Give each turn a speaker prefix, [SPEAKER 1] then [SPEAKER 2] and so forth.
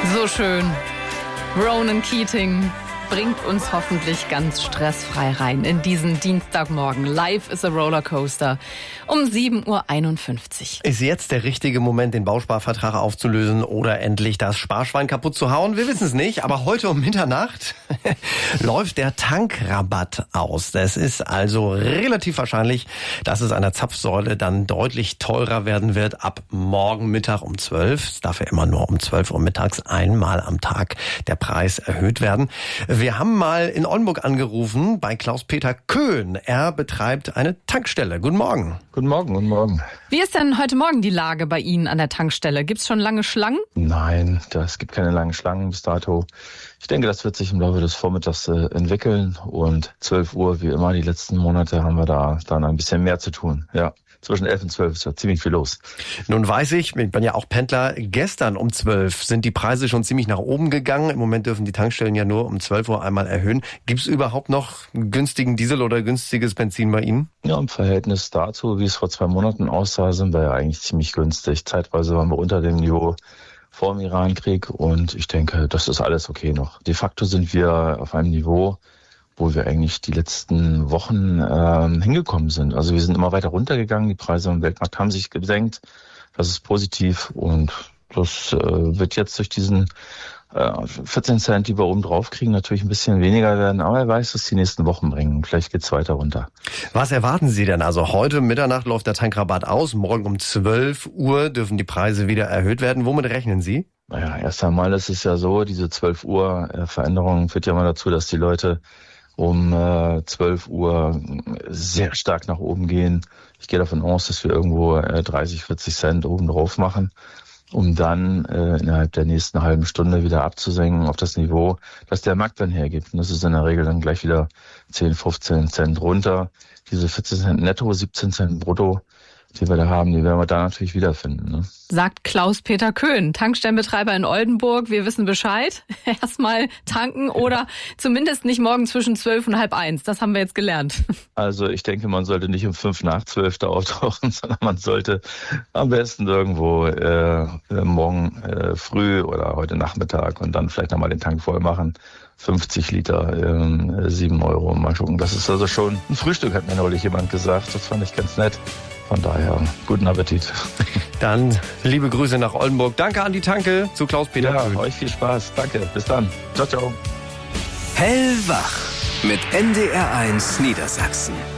[SPEAKER 1] So schön. Ronan Keating bringt uns hoffentlich ganz stressfrei rein in diesen Dienstagmorgen. Life is a Rollercoaster um 7.51 Uhr.
[SPEAKER 2] Ist jetzt der richtige Moment, den Bausparvertrag aufzulösen oder endlich das Sparschwein kaputt zu hauen? Wir wissen es nicht, aber heute um Mitternacht läuft der Tankrabatt aus. Es ist also relativ wahrscheinlich, dass es an der Zapfsäule dann deutlich teurer werden wird ab morgen Mittag um 12. Es darf ja immer nur um 12 Uhr mittags einmal am Tag der Preis erhöht werden. Wir haben mal in Oldenburg angerufen bei Klaus-Peter Köhn. Er betreibt eine Tankstelle. Guten Morgen.
[SPEAKER 3] Guten Morgen, guten Morgen.
[SPEAKER 1] Wie ist denn heute Morgen die Lage bei Ihnen an der Tankstelle? Gibt es schon lange Schlangen?
[SPEAKER 3] Nein, es gibt keine langen Schlangen bis dato. Ich denke, das wird sich im Laufe des Vormittags entwickeln. Und 12 Uhr, wie immer, die letzten Monate haben wir da dann ein bisschen mehr zu tun. Ja. Zwischen 11 und 12 ist ja ziemlich viel los.
[SPEAKER 2] Nun weiß ich bin ja auch Pendler, gestern um 12 sind die Preise schon ziemlich nach oben gegangen. Im Moment dürfen die Tankstellen ja nur um 12 Uhr einmal erhöhen. Gibt es überhaupt noch günstigen Diesel oder günstiges Benzin bei Ihnen?
[SPEAKER 3] Ja, im Verhältnis dazu, wie es vor 2 Monaten aussah, sind wir ja eigentlich ziemlich günstig. Zeitweise waren wir unter dem Niveau vor dem Irankrieg und ich denke, das ist alles okay noch. De facto sind wir auf einem Niveau, wo wir eigentlich die letzten Wochen hingekommen sind. Also wir sind immer weiter runtergegangen, die Preise im Weltmarkt haben sich gesenkt, das ist positiv und das wird jetzt durch diesen 14 Cent, die wir oben drauf kriegen, natürlich ein bisschen weniger werden, aber wer weiß, was die nächsten Wochen bringen. Vielleicht geht's weiter runter.
[SPEAKER 2] Was erwarten Sie denn? Also heute Mitternacht läuft der Tankrabatt aus, morgen um 12 Uhr dürfen die Preise wieder erhöht werden. Womit rechnen Sie?
[SPEAKER 3] Naja, erst einmal ist es ja so, diese 12 Uhr Veränderung führt ja mal dazu, dass die Leute um 12 Uhr sehr stark nach oben gehen. Ich gehe davon aus, dass wir irgendwo 30, 40 Cent oben drauf machen, um dann innerhalb der nächsten halben Stunde wieder abzusenken auf das Niveau, das der Markt dann hergibt. Und das ist in der Regel dann gleich wieder 10, 15 Cent runter. Diese 14 Cent netto, 17 Cent brutto, die wir da haben, die werden wir da natürlich wiederfinden. Ne?
[SPEAKER 1] Sagt Klaus-Peter Köhn, Tankstellenbetreiber in Oldenburg. Wir wissen Bescheid. Erstmal tanken oder zumindest nicht morgen zwischen 12 und halb 1. Das haben wir jetzt gelernt.
[SPEAKER 3] Also ich denke, man sollte nicht um 5 nach 12 da auftauchen, sondern man sollte am besten irgendwo morgen früh oder heute Nachmittag und dann vielleicht nochmal den Tank voll machen. 50 Liter, 7 Euro. Mal gucken. Das ist also schon ein Frühstück, hat mir neulich jemand gesagt. Das fand ich ganz nett. Von daher, guten Appetit.
[SPEAKER 2] Dann liebe Grüße nach Oldenburg. Danke an die Tanke zu Klaus-Peter Köhn.
[SPEAKER 3] Ja, euch viel Spaß. Danke. Bis dann. Ciao, ciao.
[SPEAKER 4] Hellwach mit NDR1 Niedersachsen.